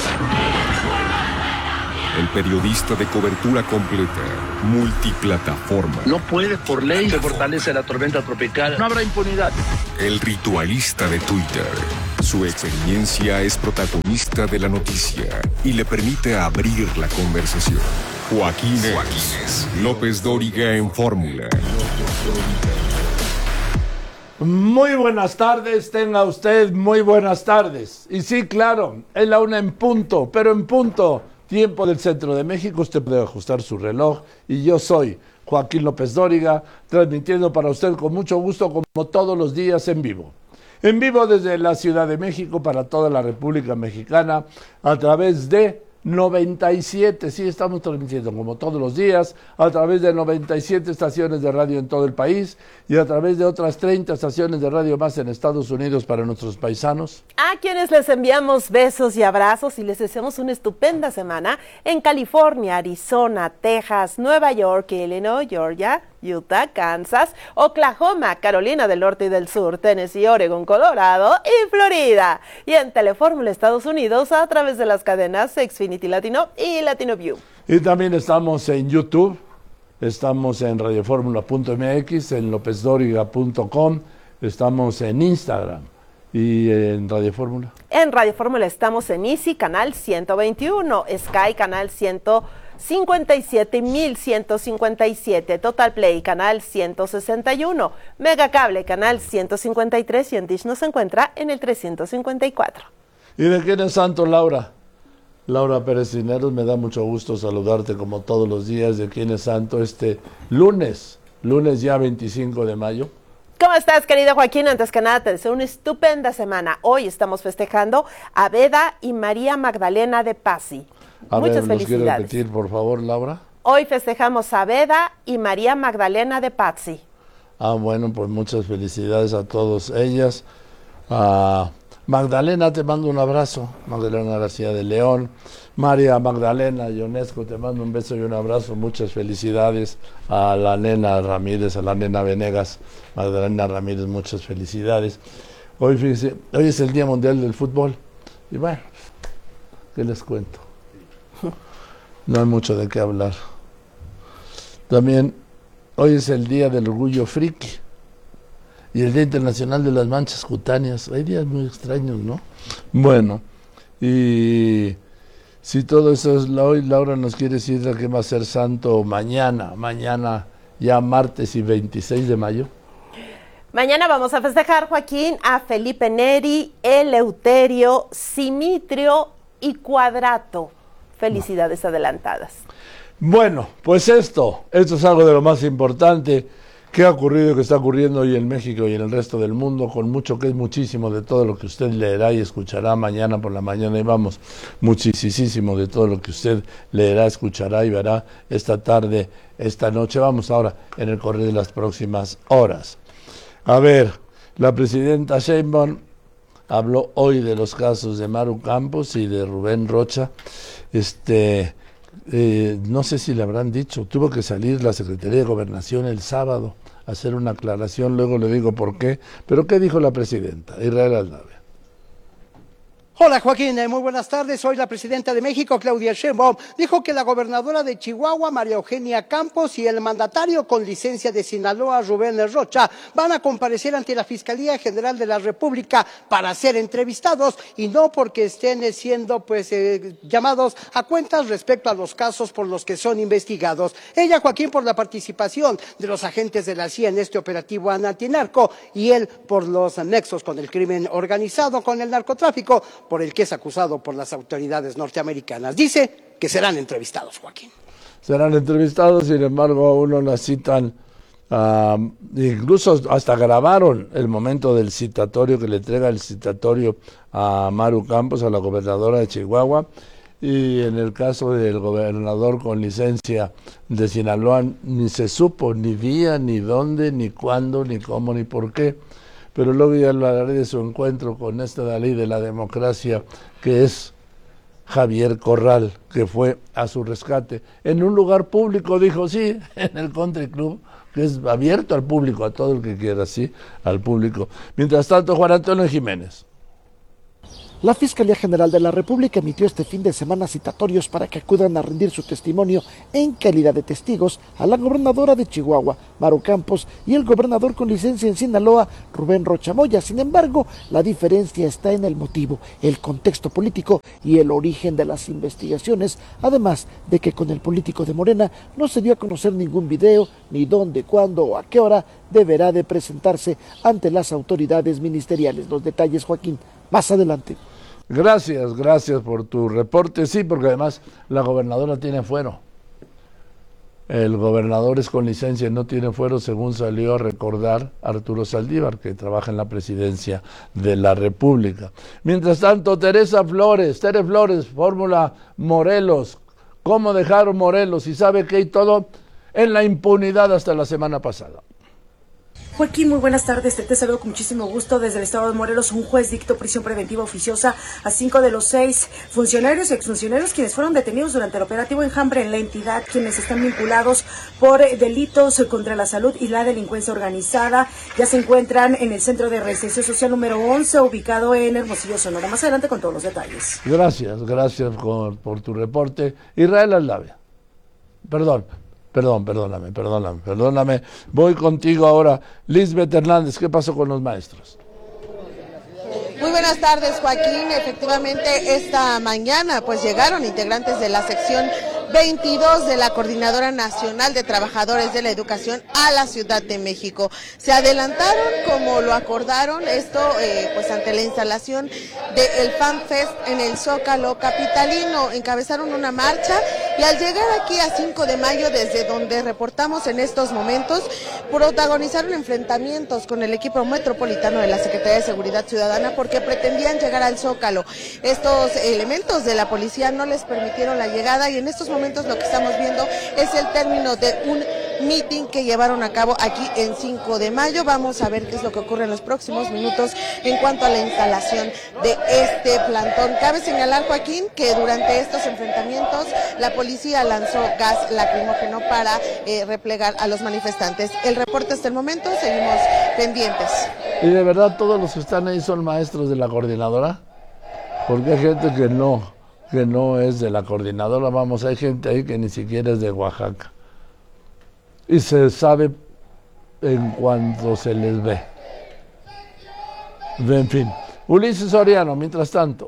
El periodista de cobertura completa, multiplataforma.
No puede, por ley, se fortalece la tormenta tropical. No habrá impunidad.
El ritualista de Twitter. Su experiencia es protagonista de la noticia y le permite abrir la conversación. Joaquín López Dóriga en Fórmula.
Muy buenas tardes, tenga usted muy buenas tardes. Y sí, claro, es la 1 en punto, pero en punto, tiempo del centro de México, usted puede ajustar su reloj. Y yo soy Joaquín López Dóriga, transmitiendo para usted con mucho gusto, como todos los días, en vivo. En vivo desde la Ciudad de México para toda la República Mexicana, a través de 97, sí, estamos transmitiendo como todos los días, a través de 97 estaciones de radio en todo el país y a través de otras 30 estaciones de radio más en Estados Unidos para nuestros paisanos.
A quienes les enviamos besos y abrazos y les deseamos una estupenda semana en California, Arizona, Texas, Nueva York, Illinois, Georgia, Utah, Kansas, Oklahoma, Carolina del Norte y del Sur, Tennessee, Oregon, Colorado y Florida. Y en Telefórmula Estados Unidos a través de las cadenas Xfinity Latino y Latino View.
Y también estamos en YouTube, estamos en radioformula.mx, en lopezdoriga.com, estamos en Instagram y en Radio Fórmula.
En Radio Fórmula estamos en Easy, canal 121, Sky, canal 157,157, Total Play, canal 161, Megacable, canal 153 y en Dish nos encuentra en el 354.
¿Y de quién es santo, Laura? Laura Pérez Cisneros, me da mucho gusto saludarte como todos los días. ¿De quién es santo este lunes ya 25 de mayo?
¿Cómo estás, querido Joaquín? Antes que nada, te deseo una estupenda semana. Hoy estamos festejando a Beda y María Magdalena de Pazzi. Muchas felicidades.
¿Quiere repetir, por favor, Laura?
Hoy festejamos a Beda y María Magdalena de Pazzi.
Bueno, pues muchas felicidades a todos ellas. Magdalena, te mando un abrazo. Magdalena García de León. María Magdalena Ionesco, te mando un beso y un abrazo. Muchas felicidades a la nena Ramírez, a la nena Venegas. Magdalena Ramírez, muchas felicidades. Hoy, fíjese, hoy es el Día Mundial del Fútbol. Y bueno, ¿qué les cuento? No hay mucho de qué hablar. También, hoy es el Día del Orgullo Friki y el Día Internacional de las Manchas Cutáneas. Hay días muy extraños, ¿no? Bueno, y si todo eso es hoy, Laura nos quiere decir que va a ser santo mañana ya martes y 26 de mayo.
Mañana vamos a festejar, Joaquín, a Felipe Neri, Eleuterio, Simitrio y Cuadrato. Felicidades adelantadas.
Bueno, pues esto es algo de lo más importante que ha ocurrido y que está ocurriendo hoy en México y en el resto del mundo, con mucho que es muchísimo de todo lo que usted leerá y escuchará mañana por la mañana, y vamos, muchísimo de todo lo que usted leerá, escuchará y verá esta tarde, esta noche. Vamos ahora en el correr de las próximas horas. A ver, la presidenta Sheinbaum habló hoy de los casos de Maru Campos y de Rubén Rocha. No sé si le habrán dicho, tuvo que salir la Secretaría de Gobernación el sábado a hacer una aclaración, luego le digo por qué, pero ¿qué dijo la presidenta? Israel Aldave.
Hola Joaquín, muy buenas tardes. Hoy la presidenta de México, Claudia Sheinbaum, dijo que la gobernadora de Chihuahua, María Eugenia Campos, y el mandatario con licencia de Sinaloa, Rubén Rocha, van a comparecer ante la Fiscalía General de la República para ser entrevistados y no porque estén siendo llamados a cuentas respecto a los casos por los que son investigados. Ella, Joaquín, por la participación de los agentes de la CIA en este operativo antinarco y él por los nexos con el crimen organizado, con el narcotráfico, por el que es acusado por las autoridades norteamericanas. Dice que serán entrevistados, Joaquín.
Serán entrevistados, sin embargo, aún no necesitan Incluso hasta grabaron el momento del citatorio, que le entrega el citatorio a Maru Campos, a la gobernadora de Chihuahua, y en el caso del gobernador con licencia de Sinaloa ni se supo ni día, ni dónde, ni cuándo, ni cómo, ni por qué. Pero luego ya hablaré de su encuentro con esta ley de la democracia, que es Javier Corral, que fue a su rescate en un lugar público, dijo, sí, en el Country Club, que es abierto al público, a todo el que quiera, sí, al público. Mientras tanto, Juan Antonio Jiménez.
La Fiscalía General de la República emitió este fin de semana citatorios para que acudan a rendir su testimonio en calidad de testigos a la gobernadora de Chihuahua, Maru Campos, y el gobernador con licencia en Sinaloa, Rubén Rocha Moya. Sin embargo, la diferencia está en el motivo, el contexto político y el origen de las investigaciones, además de que con el político de Morena no se dio a conocer ningún video, ni dónde, cuándo o a qué hora deberá de presentarse ante las autoridades ministeriales. Los detalles, Joaquín, más adelante.
Gracias por tu reporte. Sí, porque además la gobernadora tiene fuero. El gobernador es con licencia y no tiene fuero, según salió a recordar Arturo Saldívar, que trabaja en la presidencia de la República. Mientras tanto, Tere Flores, Fórmula Morelos. ¿Cómo dejaron Morelos? Y sabe que hay todo en la impunidad hasta la semana pasada.
Joaquín, muy buenas tardes. Te saludo con muchísimo gusto desde el estado de Morelos. Un juez dictó prisión preventiva oficiosa a 5 de los 6 funcionarios y exfuncionarios quienes fueron detenidos durante el operativo Enjambre en la entidad, quienes están vinculados por delitos contra la salud y la delincuencia organizada. Ya se encuentran en el Centro de Reinserción Social número 11, ubicado en Hermosillo, Sonora. Más adelante con todos los detalles.
Gracias por tu reporte. Israel Aldave. Perdóname. Voy contigo ahora. Lisbeth Hernández, ¿qué pasó con los maestros?
Muy buenas tardes, Joaquín. Efectivamente, esta mañana pues llegaron integrantes de la sección 22 de la Coordinadora Nacional de Trabajadores de la Educación a la Ciudad de México. Se adelantaron como lo acordaron, esto pues ante la instalación del Fan Fest en el Zócalo capitalino. Encabezaron una marcha y al llegar aquí a 5 de mayo, desde donde reportamos en estos momentos, protagonizaron enfrentamientos con el equipo metropolitano de la Secretaría de Seguridad Ciudadana porque pretendían llegar al Zócalo. Estos elementos de la policía no les permitieron la llegada y en estos momentos lo que estamos viendo es el término de un meeting que llevaron a cabo aquí en 5 de mayo. Vamos a ver qué es lo que ocurre en los próximos minutos en cuanto a la instalación de este plantón. Cabe señalar, Joaquín, que durante estos enfrentamientos la policía lanzó gas lacrimógeno para replegar a los manifestantes. El reporte hasta el momento, seguimos pendientes.
¿Y de verdad todos los que están ahí son maestros de la coordinadora? Porque hay gente que no es de la coordinadora, hay gente ahí que ni siquiera es de Oaxaca. Y se sabe en cuanto se les ve. En fin, Ulises Soriano, mientras tanto.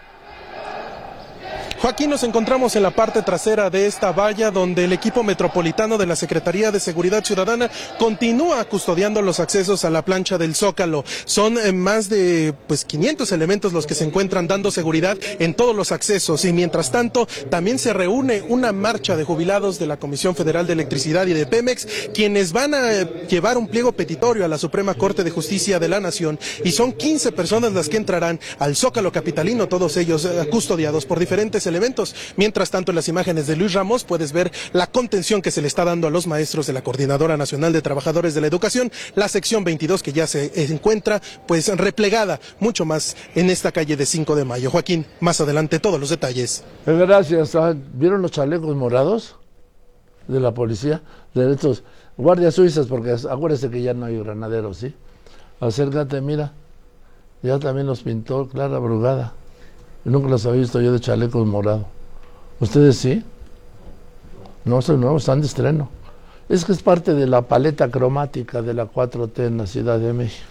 Joaquín, nos encontramos en la parte trasera de esta valla donde el equipo metropolitano de la Secretaría de Seguridad Ciudadana continúa custodiando los accesos a la plancha del Zócalo. Son más de 500 elementos los que se encuentran dando seguridad en todos los accesos y mientras tanto también se reúne una marcha de jubilados de la Comisión Federal de Electricidad y de Pemex, quienes van a llevar un pliego petitorio a la Suprema Corte de Justicia de la Nación y son 15 personas las que entrarán al Zócalo capitalino, todos ellos custodiados por diferentes elementos. Mientras tanto, en las imágenes de Luis Ramos puedes ver la contención que se le está dando a los maestros de la Coordinadora Nacional de Trabajadores de la Educación, la sección 22 que ya se encuentra replegada mucho más en esta calle de 5 de mayo. Joaquín, más adelante todos los detalles.
Gracias. ¿Vieron los chalecos morados de la policía? De estos guardias suizas, porque acuérdese que ya no hay granaderos, ¿sí? Acércate, mira. Ya también los pintó Clara Brugada. Nunca los había visto yo de chalecos morados. ¿Ustedes sí? No, son nuevos, están de estreno. Es que es parte de la paleta cromática de la 4T en la Ciudad de México.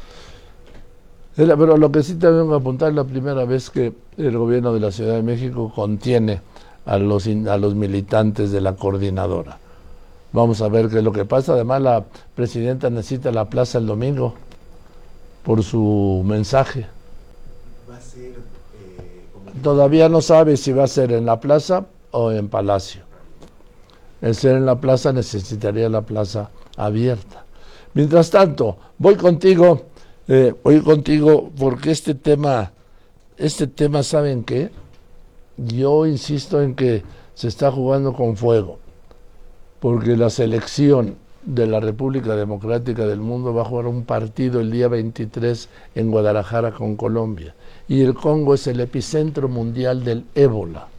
Pero lo que sí te vengo a apuntar es la primera vez que el gobierno de la Ciudad de México contiene a los militantes de la coordinadora. Vamos a ver qué es lo que pasa. Además, la presidenta necesita la plaza el domingo por su mensaje. Todavía no sabe si va a ser en la plaza o en Palacio. El ser en la plaza necesitaría la plaza abierta. Mientras tanto, voy contigo porque este tema, ¿saben qué? Yo insisto en que se está jugando con fuego, porque la selección de la República Democrática del Mundo va a jugar un partido el día 23 en Guadalajara con Colombia, y el Congo es el epicentro mundial del ébola.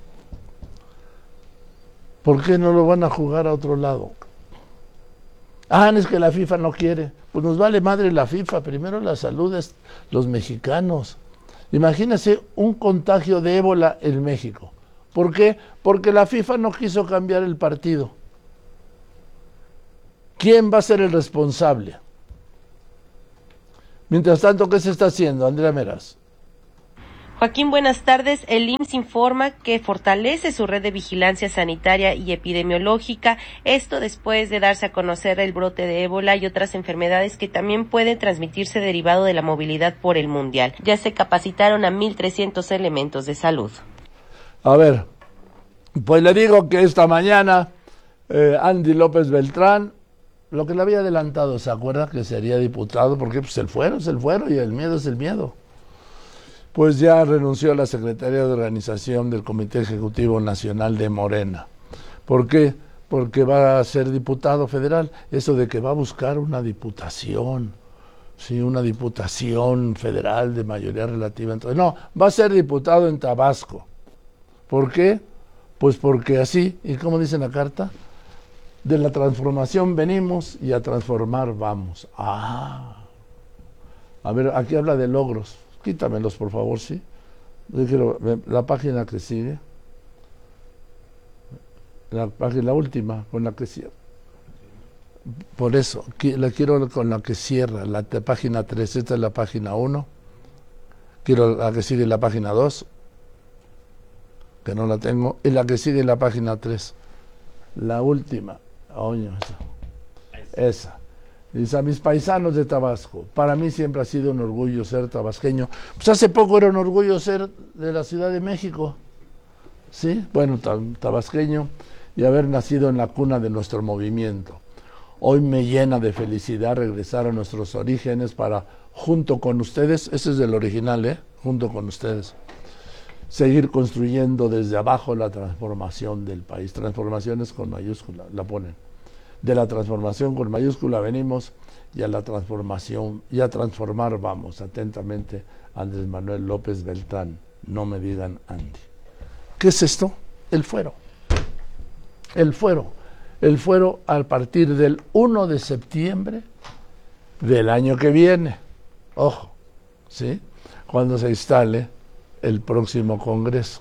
¿Por qué no lo van a jugar a otro lado? Es que la FIFA no quiere. Pues nos vale madre la FIFA, primero la salud de los mexicanos. Imagínense un contagio de ébola en México. ¿Por qué? Porque la FIFA no quiso cambiar el partido. ¿Quién va a ser el responsable? Mientras tanto, ¿qué se está haciendo, Andrea Meraz?
Joaquín, buenas tardes. El IMSS informa que fortalece su red de vigilancia sanitaria y epidemiológica, esto después de darse a conocer el brote de ébola y otras enfermedades que también pueden transmitirse derivado de la movilidad por el mundial. Ya se capacitaron a 1,300 elementos de salud.
A ver, pues le digo que esta mañana Andy López Beltrán, lo que le había adelantado, ¿se acuerda? Que sería diputado, porque pues el fuero es el fuero y el miedo es el miedo. Pues ya renunció a la Secretaría de Organización del Comité Ejecutivo Nacional de Morena. ¿Por qué? Porque va a ser diputado federal. Eso de que va a buscar una diputación, sí, una diputación federal de mayoría relativa. No, va a ser diputado en Tabasco. ¿Por qué? Pues porque así, ¿y cómo dice la carta? De la transformación venimos y a transformar vamos. A ver, aquí habla de logros. Quítamelos, por favor, ¿sí? Yo quiero la página que sigue. La última, con la que cierra. Por eso, la quiero con la que cierra, la página 3. Esta es la página 1. Quiero la que sigue, la página 2, que no la tengo. Y la que sigue, la página 3. La última. Esa. Dice: a mis paisanos de Tabasco, para mí siempre ha sido un orgullo ser tabasqueño. Pues hace poco era un orgullo ser de la Ciudad de México, ¿sí? Bueno, tabasqueño, y haber nacido en la cuna de nuestro movimiento. Hoy me llena de felicidad regresar a nuestros orígenes para, junto con ustedes, ese es del original, junto con ustedes, seguir construyendo desde abajo la transformación del país. Transformaciones con mayúscula, la ponen. De la transformación con mayúscula venimos, y a la transformación, y a transformar vamos. Atentamente, Andrés Manuel López Beltrán. No me digan Andy. ¿Qué es esto? El fuero. El fuero. El fuero a partir del 1 de septiembre del año que viene. Ojo, ¿sí? Cuando se instale el próximo Congreso.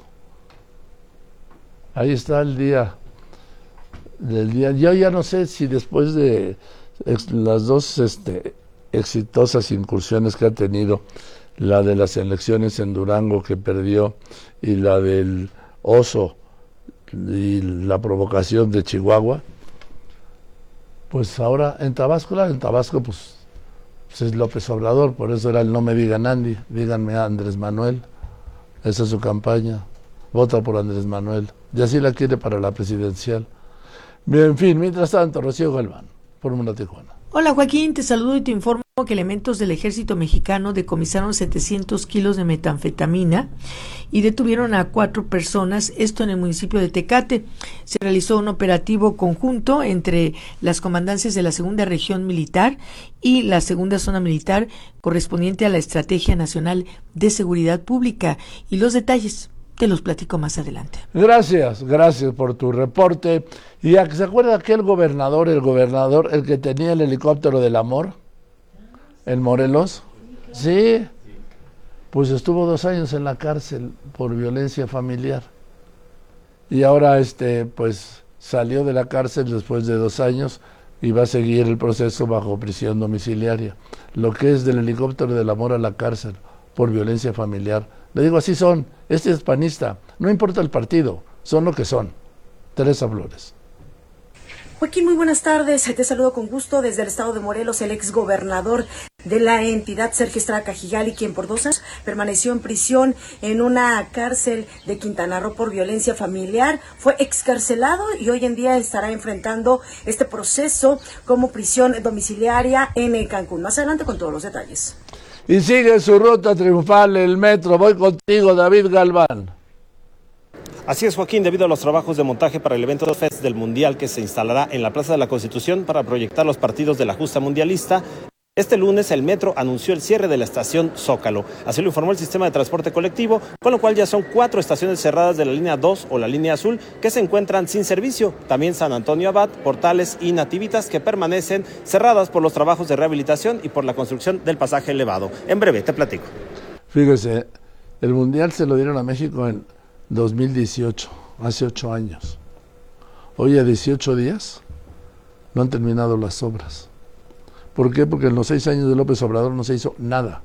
Ahí está el día del día. Yo ya no sé si después de las dos exitosas incursiones que ha tenido, la de las elecciones en Durango que perdió, y la del oso y la provocación de Chihuahua, pues ahora en Tabasco pues es López Obrador. Por eso era el no me digan Andy, díganme a Andrés Manuel. Esa es su campaña. Vota por Andrés Manuel. Y así la quiere para la presidencial. Bien, en fin, mientras tanto, Rocío Galván, Fórmula Tijuana.
Hola Joaquín, te saludo y te informo que elementos del ejército mexicano decomisaron 700 kilos de metanfetamina y detuvieron a 4 personas, esto en el municipio de Tecate. Se realizó un operativo conjunto entre las comandancias de la segunda región militar y la segunda zona militar correspondiente a la Estrategia Nacional de Seguridad Pública, y los detalles te los platico más adelante.
Gracias por tu reporte. ¿Y se acuerda aquel gobernador, el que tenía el helicóptero del amor en Morelos? Sí, pues estuvo 2 años en la cárcel por violencia familiar. Y ahora pues salió de la cárcel después de 2 años y va a seguir el proceso bajo prisión domiciliaria. Lo que es del helicóptero del amor a la cárcel por violencia familiar. Le digo, así son. Este es panista. No importa el partido, son lo que son. Teresa Flores.
Joaquín, muy buenas tardes. Te saludo con gusto desde el estado de Morelos. El exgobernador de la entidad, Sergio Estrada Cajigali, quien por 2 años permaneció en prisión en una cárcel de Quintana Roo por violencia familiar, fue excarcelado y hoy en día estará enfrentando este proceso como prisión domiciliaria en Cancún. Más adelante con todos los detalles.
Y sigue su ruta triunfal el metro. Voy contigo, David Galván.
Así es, Joaquín, debido a los trabajos de montaje para el evento FES del Mundial que se instalará en la Plaza de la Constitución para proyectar los partidos de la justa mundialista, este lunes el metro anunció el cierre de la estación Zócalo. Así lo informó el sistema de transporte colectivo, con lo cual ya son 4 estaciones cerradas de la línea 2 o la línea azul que se encuentran sin servicio. También San Antonio Abad, Portales y Nativitas, que permanecen cerradas por los trabajos de rehabilitación y por la construcción del pasaje elevado. En breve te platico.
Fíjese, el Mundial se lo dieron a México en 2018, hace 8 años. Hoy a 18 días no han terminado las obras. ¿Por qué? Porque en los 6 años de López Obrador no se hizo nada.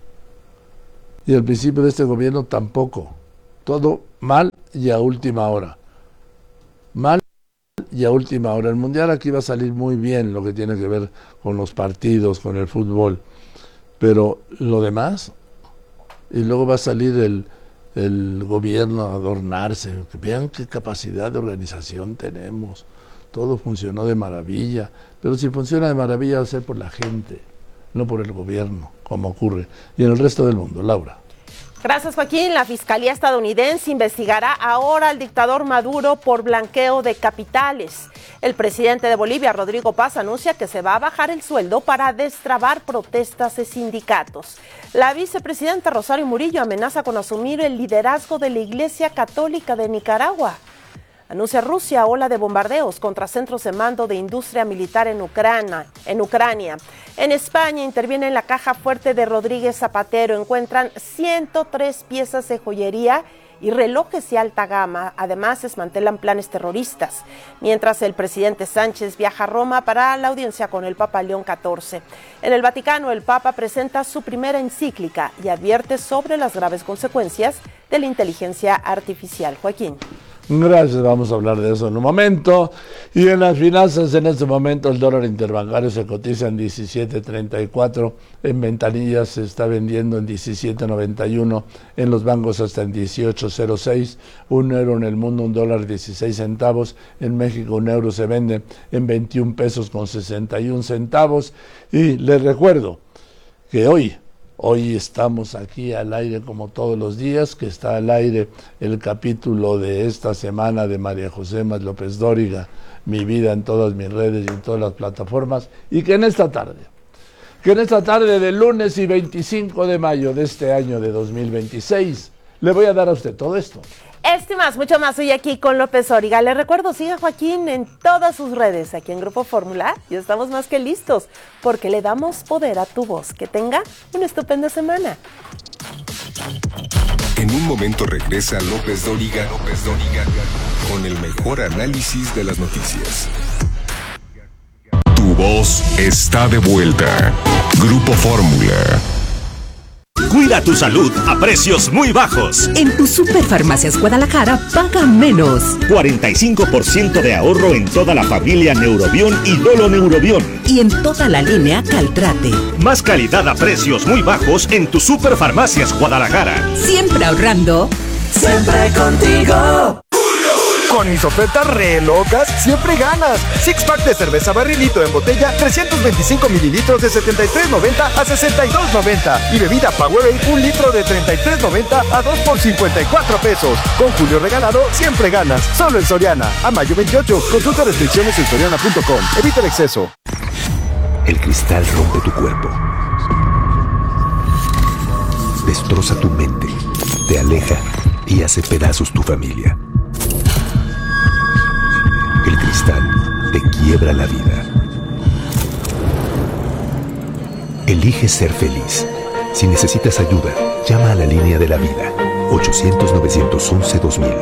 Y al principio de este gobierno tampoco. Todo mal y a última hora. Mal y a última hora. El Mundial aquí va a salir muy bien, lo que tiene que ver con los partidos, con el fútbol. Pero lo demás, y luego va a salir el gobierno a adornarse. Que vean qué capacidad de organización tenemos. Todo funcionó de maravilla. Pero si funciona de maravilla va a ser por la gente, no por el gobierno, como ocurre. Y en el resto del mundo, Laura.
Gracias, Joaquín. La Fiscalía estadounidense investigará ahora al dictador Maduro por blanqueo de capitales. El presidente de Bolivia, Rodrigo Paz, anuncia que se va a bajar el sueldo para destrabar protestas de sindicatos. La vicepresidenta Rosario Murillo amenaza con asumir el liderazgo de la Iglesia Católica de Nicaragua. Anuncia Rusia ola de bombardeos contra centros de mando de industria militar en Ucrania. En España interviene en la caja fuerte de Rodríguez Zapatero. Encuentran 103 piezas de joyería y relojes de alta gama. Además, desmantelan planes terroristas. Mientras el presidente Sánchez viaja a Roma para la audiencia con el Papa León XIV. En el Vaticano, el Papa presenta su primera encíclica y advierte sobre las graves consecuencias de la inteligencia artificial. Joaquín.
Gracias, vamos a hablar de eso en un momento. Y en las finanzas, en este momento el dólar interbancario se cotiza en 17.34, en ventanillas se está vendiendo en 17.91, en los bancos hasta en 18.06, un euro en el mundo, $1.16, en México un euro se vende en 21 pesos con 61 centavos. Y les recuerdo que hoy estamos aquí al aire como todos los días, que está al aire el capítulo de esta semana de María José Mas López Dóriga, Mi vida en todas mis redes y en todas las plataformas, y que en esta tarde del lunes y 25 de mayo de este año de 2026, le voy a dar a usted todo esto.
Este y más, mucho más, hoy aquí con López Dóriga. Le recuerdo, siga a Joaquín en todas sus redes, aquí en Grupo Fórmula, y estamos más que listos, porque le damos poder a tu voz. Que tenga una estupenda semana.
En un momento regresa López Dóriga, con el mejor análisis de las noticias. Tu voz está de vuelta. Grupo Fórmula.
Cuida tu salud a precios muy bajos.
En tu Superfarmacias Guadalajara paga menos.
45% de ahorro en toda la familia Neurobión y Dolo Neurobión.
Y en toda la línea Caltrate.
Más calidad a precios muy bajos en tu Superfarmacias Guadalajara.
Siempre ahorrando.
Siempre contigo.
Con mis ofertas re locas, siempre ganas. Six pack de cerveza barrilito en botella, 325 mililitros de $73.90 a $62.90. Y bebida Powerade, 1 litro de $33.90 a 2 por $54. Con Julio regalado, siempre ganas. Solo en Soriana. A mayo 28. Consulta restricciones en soriana.com. Evita el exceso.
El cristal rompe tu cuerpo. Destroza tu mente. Te aleja y hace pedazos tu familia. El cristal te quiebra la vida. Elige ser feliz. Si necesitas ayuda, llama a la línea de la vida. 800-911-2000.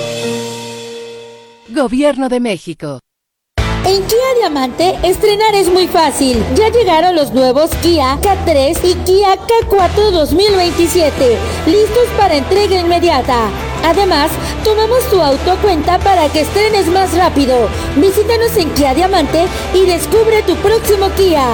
Gobierno de México.
En Kia Diamante, estrenar es muy fácil. Ya llegaron los nuevos Kia K3 y Kia K4 2027, listos para entrega inmediata. Además, tomamos tu auto a cuenta para que estrenes más rápido. Visítanos en Kia Diamante y descubre tu próximo Kia.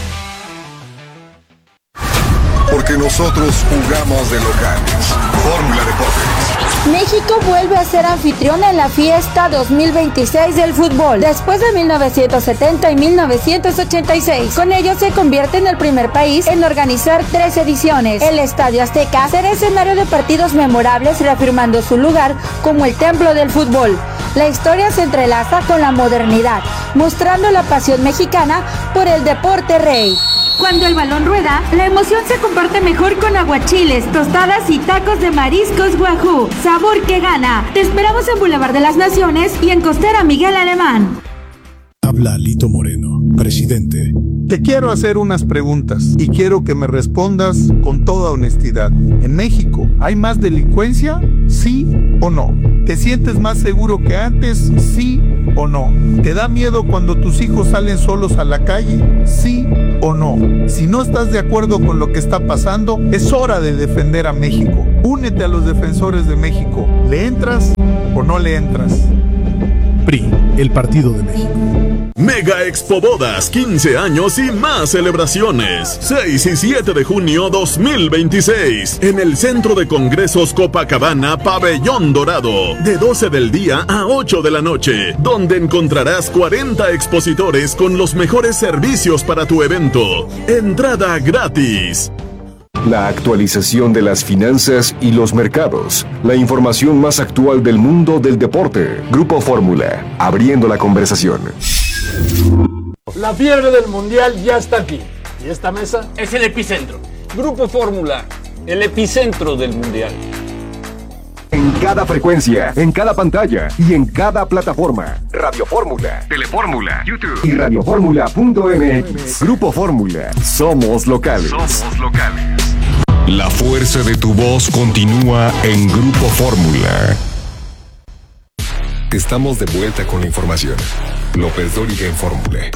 Porque nosotros jugamos de locales. Fórmula Deportes.
México vuelve a ser anfitrión en la fiesta 2026 del fútbol, después de 1970 y 1986. Con ello se convierte en el primer país en organizar 3 ediciones. El Estadio Azteca será escenario de partidos memorables, reafirmando su lugar como el templo del fútbol. La historia se entrelaza con la modernidad, mostrando la pasión mexicana por el deporte rey. Cuando el balón rueda, la emoción se comparte mejor con aguachiles, tostadas y tacos de mariscos Wahoo. Sabor que gana. Te esperamos en Boulevard de las Naciones y en Costera Miguel Alemán.
Habla Lito Moreno, presidente.
Te quiero hacer unas preguntas y quiero que me respondas con toda honestidad. ¿En México hay más delincuencia? ¿Sí o no? ¿Te sientes más seguro que antes? ¿Sí o no? ¿Te da miedo cuando tus hijos salen solos a la calle? ¿Sí o no? Si no estás de acuerdo con lo que está pasando, es hora de defender a México. Únete a los defensores de México. ¿Le entras o no le entras?
PRI, el Partido de México.
Mega Expo Bodas, 15 años y más celebraciones. 6 y 7 de junio 2026. En el Centro de Congresos Copacabana, Pabellón Dorado. De 12 del día a 8 de la noche. Donde encontrarás 40 expositores con los mejores servicios para tu evento. Entrada gratis.
La actualización de las finanzas y los mercados. La información más actual del mundo del deporte. Grupo Fórmula, abriendo la conversación.
La fiebre del mundial ya está aquí. ¿Y esta mesa?
Es el epicentro. Grupo Fórmula, el epicentro del mundial.
En cada frecuencia, en cada pantalla y en cada plataforma. Radio Fórmula, Telefórmula, YouTube y radioformula.mx. Grupo Fórmula, somos locales. Somos locales. La fuerza de tu voz continúa en Grupo Fórmula. Estamos de vuelta con la información. López Dóriga en Fórmula.